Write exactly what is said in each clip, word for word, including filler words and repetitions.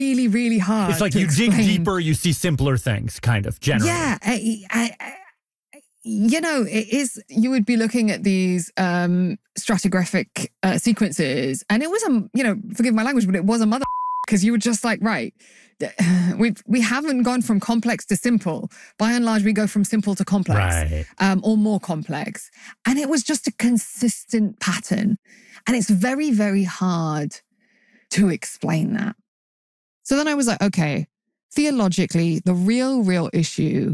really, really hard. It's like to you explain. dig deeper, you see simpler things, kind of, generally. Yeah. I, I, I, you know, it is, you would be looking at these um, stratigraphic uh, sequences, and it was a, you know, forgive my language, but it was a mother, because you were just like, right, we we haven't gone from complex to simple. By and large, we go from simple to complex, Right. um, or more complex. And it was just a consistent pattern. And it's very, very hard to explain that. So then I was like, okay, theologically, the real, real issue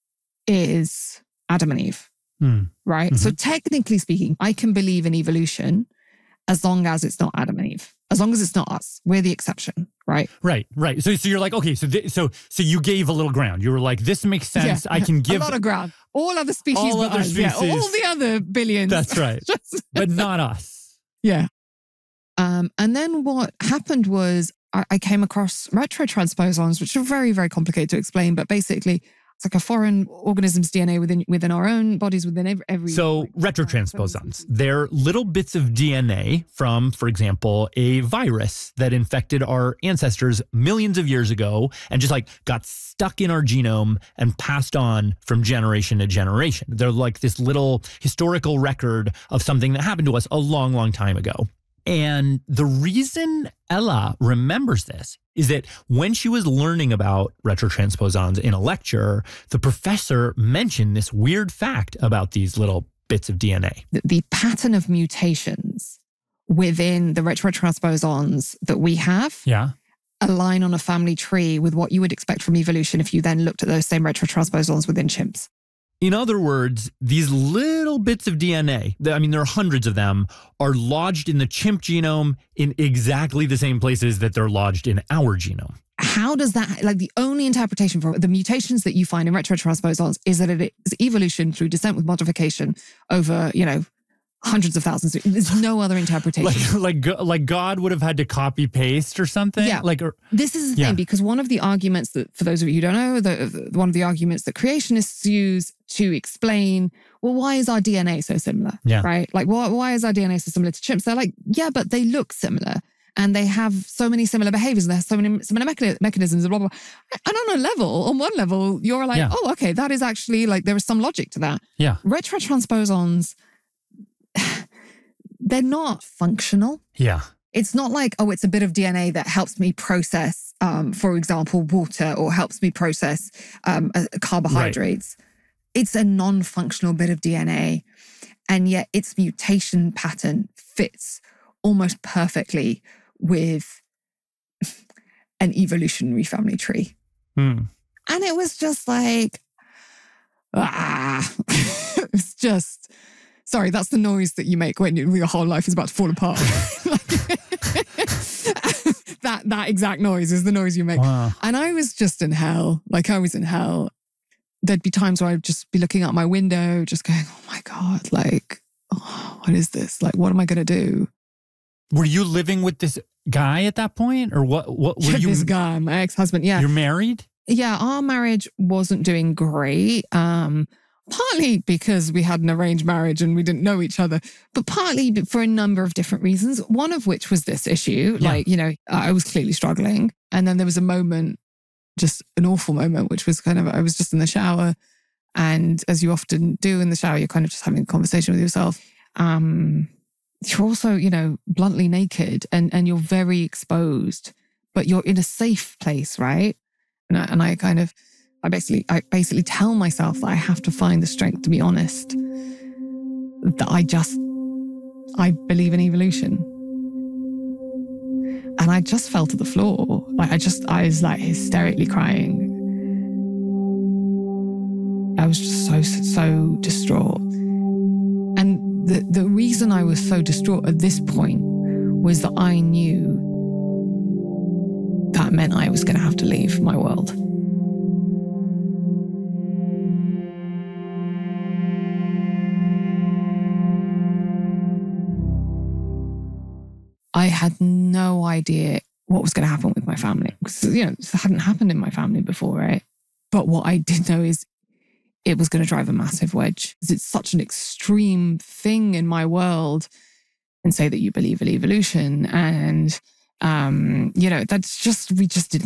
is Adam and Eve, Hmm. right? Mhm. So technically speaking, I can believe in evolution as long as it's not Adam and Eve, as long as it's not us. We're the exception, right? Right, right. So, so you're like, okay, so, th- so, so you gave a little ground. You were like, this makes sense. I can give a lot of ground. All other species, All but other us. Yeah, species. all the other billions. That's right. Just- but not us. yeah. Um, and then what happened was I, I came across retrotransposons, which are very, very complicated to explain, but basically it's like a foreign organism's D N A within within our own bodies, within every... every So like, retrotransposons, they're little bits of D N A from, for example, a virus that infected our ancestors millions of years ago and just like got stuck in our genome and passed on from generation to generation. They're like this little historical record of something that happened to us a long, long time ago. And the reason Ella remembers this is that when she was learning about retrotransposons in a lecture, the professor mentioned this weird fact about these little bits of D N A. the, the pattern of mutations within the retrotransposons that we have Yeah. align on a family tree with what you would expect from evolution if you then looked at those same retrotransposons within chimps. In other words, these little bits of D N A, I mean, there are hundreds of them, are lodged in the chimp genome in exactly the same places that they're lodged in our genome. How does that, like the only interpretation for the mutations that you find in retrotransposons is that it is evolution through descent with modification over, you know, hundreds of thousands. There's no other interpretation. Like, like, like God would have had to copy paste or something. Yeah. Like, or, This is the Yeah. thing, because one of the arguments that, for those of you who don't know, the, the, one of the arguments that creationists use to explain, well, why is our D N A so similar? Yeah. Right? Like, why, why is our D N A so similar to chimps? They're like, yeah, but they look similar. And they have so many similar behaviors, and they have so many similar mecha- mechanisms, and blah, blah, blah. And on a level, on one level, you're like, Yeah. oh, okay, that is actually like, there is some logic to that. yeah. Retrotransposons, they're not functional. Yeah. It's not like, oh, it's a bit of D N A that helps me process, um, for example, water, or helps me process um, uh, carbohydrates. It's a non-functional bit of D N A, and yet its mutation pattern fits almost perfectly with an evolutionary family tree. Hmm. And it was just like, ah, it was just... Sorry, that's the noise that you make when your whole life is about to fall apart. that that exact noise is the noise you make. Wow. And I was just in hell. Like, I was in hell. There'd be times where I'd just be looking out my window, just going, oh my God, like, oh, what is this? Like, what am I going to do? Were you living with this guy at that point? Or what? What were you? This guy, my ex-husband, yeah. You're married? Yeah, our marriage wasn't doing great. Um, partly because we had an arranged marriage and we didn't know each other, but partly for a number of different reasons. One of which was this issue. Yeah. Like, you know, I was clearly struggling. And then there was a moment, just an awful moment, which was kind of, I was just in the shower. And as you often do in the shower, you're kind of just having a conversation with yourself. Um, you're also, you know, bluntly naked and, and you're very exposed, but you're in a safe place, right? And I, and I kind of, I basically, I basically tell myself that I have to find the strength to be honest, that I just, I believe in evolution. And I just fell to the floor. Like I just, I was like hysterically crying. I was just so, so distraught. And the, the reason I was so distraught at this point was that I knew that meant I was going to have to leave my world. I had no idea what was going to happen with my family because, you know, this hadn't happened in my family before, right? But what I did know is it was going to drive a massive wedge. It's such an extreme thing in my world, and say that you believe in evolution and Um, you know, that's just, we just didn't